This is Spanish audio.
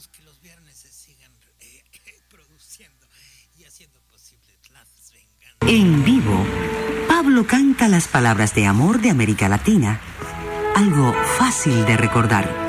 esperemos que los viernes se sigan produciendo y haciendo posible las venganzas. En vivo, Pablo canta las palabras de amor de América Latina, algo fácil de recordar.